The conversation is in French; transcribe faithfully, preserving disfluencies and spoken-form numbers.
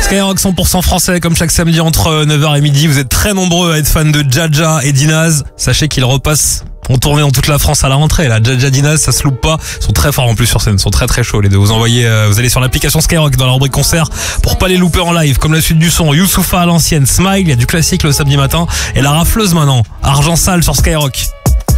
Skyrock cent pour cent français, comme chaque samedi entre neuf heures et midi. Vous êtes très nombreux à être fans de Jaja et Dinaz. Sachez qu'ils repassent en tournée dans toute la France à la rentrée. Là, Jaja, Dinaz, ça se loupe pas. Ils sont très forts en plus sur scène. Ils sont très très chauds les deux. Vous envoyez, euh, vous allez sur l'application Skyrock dans la rubrique concert pour pas les louper en live. Comme la suite du son, Youssoupha à l'ancienne, Smile, il y a du classique le samedi matin. Et la rafleuse maintenant, Argent Sale sur Skyrock.